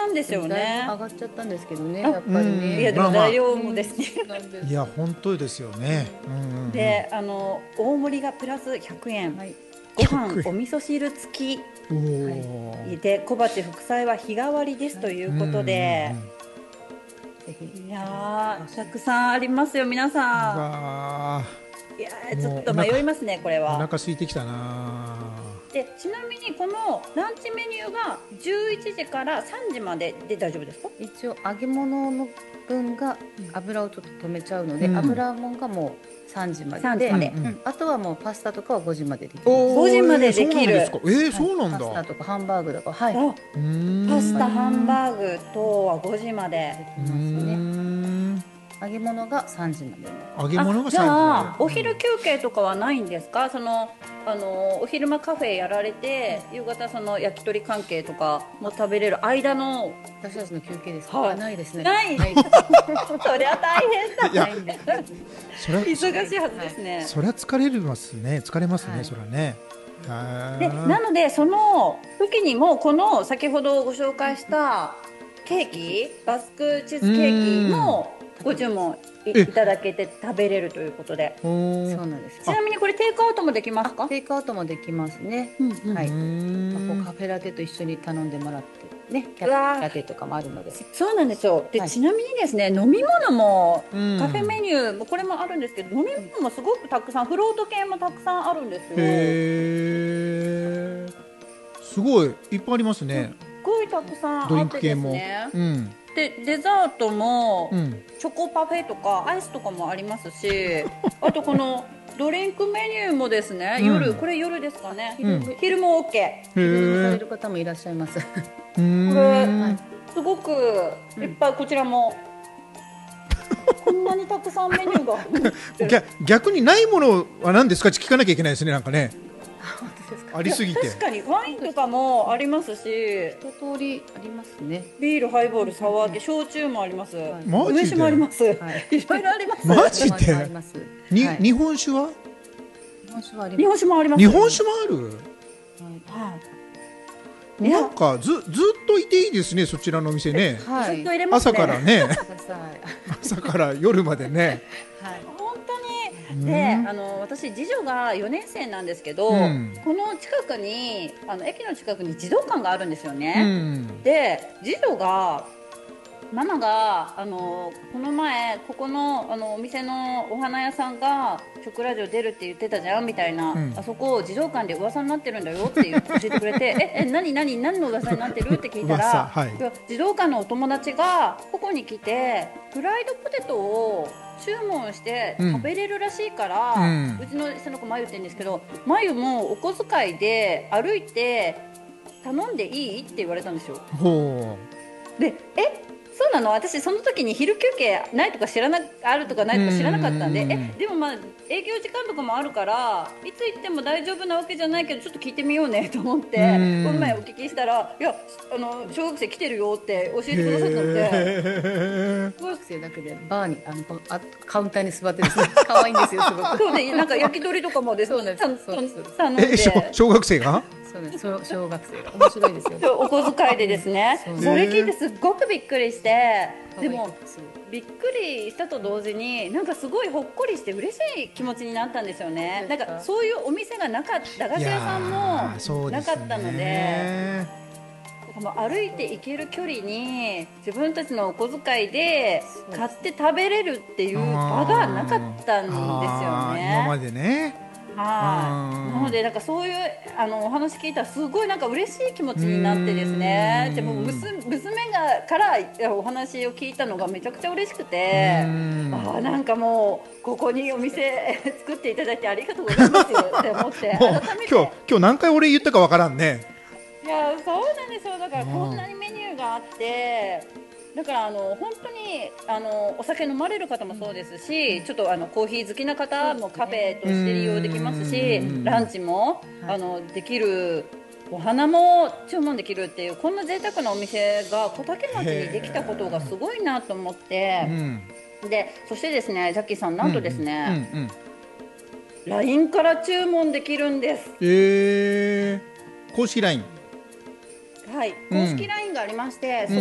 なんですよだいね。 ぶ上がっちゃったんですけどね、やっぱりね。 いやでも材料もですね。 なんです。 いや本当ですよね。 で、大盛りがプラス100円。 はい。 ご飯 100円お味噌汁付きおーで小鉢副菜は日替わりですということで、 ぜひ。 いやーたくさんありますよ皆うさわん。いやーーちょっと迷いますねこれおは。 腹空いてきたな。 でちなみにこのランチメニューが11時から3時までで大丈夫ですか？ 一応揚げ物の分が油をちょっと止めちゃうので、油もんがもう3時まで 3時で、 まで、 あとはもうパスタとかは5時までできます。 5時までできるそうなんですか。そうなんだ。 パスタとかハンバーグとか、はい。 あうーんパスタハンバーグ等は5時まで。 できますね。揚げ物が3時まで。 揚げ物がじゃあ 3時お昼休憩とかはないんですか？お昼間カフェやられて夕方その焼き鳥関係とかも食べれる間の。 私たちの休憩ですか？ はいないですね。 ないはい。 そりゃ大変だ。 いやないんで。 それは忙しいはずですね。 そりゃ疲れますね。疲れますね。 はいそりゃね。 でなのでその時にもこの先ほどご紹介したケーキバスクチーズケーキもご注文いただけて食べれるということで。 そうなんです。 ちなみにこれテイクアウトもできますか？ テイクアウトもできますね。はい。こうカフェラテと一緒に頼んでもらってね、キャフェラテとかもあるので。 そうなんですよ。で、 はいちなみにですね、飲み物もカうんフェメニューもこれもあるんですけど、飲み物もすごくたくさんフロート系もたくさんあるんですよ。 へーすごいいっぱいありますね。 すごいたくさんあってですね。 ドリンク系も。 でデザートもうんチョコパフェとかアイスとかもありますし、あとこのドリンクメニューもですね、夜これ夜ですかね。昼も OK。 昼寝される方もいらっしゃいます。 これすごくいっぱいこちらも。こんなにたくさんメニューが逆にないものは何ですかって聞かなきゃいけないですね。なんかね本当ですか？ ありすぎて。 確かにワインとかもありますし、 一通りありますね。 ビール、ハイボール、サワー系、焼酎もあります。 マジで梅酒もあります。いろはいいろあります。 マジであります。はい日本酒は日本酒はあり日ます。 本酒もあります。 日本酒もある。 はい。 なんかずっといていいですね。そちらのお店ね。 はい。 ずっと入れますね。 朝からねください。 朝から夜までね。 はい。 本当に。で、私次女が4年生なんですけど、この近くに駅の近くに児童館があるんですよね。で、次女がママがこの前ここのお店のお花屋さんが食ラジオ出るって言ってたじゃんみたいな、あそこ児童館で噂になってるんだよって教えてくれて何の噂になってるって聞いたら、いや児童館のお友達がここに来てフライドポテトを注文して食べれるらしいから、うちの下の子まゆって言うんですけど、まゆもお小遣いで歩いて頼んでいいって言われたんですよ。でそうなの？私その時に昼休憩ないとかあるとかないとか知らなかったんで、でもまあ営業時間とかもあるからいつ行っても大丈夫なわけじゃないけどちょっと聞いてみようねと思ってこの前お聞きしたら、いや小学生来てるよって教えてくださったので、 小学生だけでバーにカウンターに座ってですね、可愛いんですよすごく。 そうでなんか焼き鳥とかもですそうなんです。 頼んで。 小学生が？ そうです。小学生が面白いですよ。 お小遣いでですね。それ聞いてすっごくびっくりして、でもびっくりしたと同時になんかすごいほっこりして嬉しい気持ちになったんですよね。なんかそういうお店がなかった駄菓子屋さんもなかったので、歩いて行ける距離に自分たちのお小遣いで買って食べれるっていう場がなかったんですよね。 今までね。 なのでなんかそういうお話聞いたらすごいなんか嬉しい気持ちになってですね。でも娘からお話を聞いたのがめちゃくちゃ嬉しくて、なんかもうここにお店作っていただいてありがとうございますって思って改めて今日何回俺言ったかわからんね。 いやそうなんですよ。だからこんなにメニューがあって。だから本当にお酒飲まれる方もそうですし、ちょっとコーヒー好きな方もカフェとして利用できますし、ランチもできる、お花も注文できるっていうこんな贅沢なお店が小竹町にできたことがすごいなと思って、でそしてですね、ジャッキーさんなんとですね、LINE から注文できるんです。 公式 LINE。 はい、公式 LINE がありまして、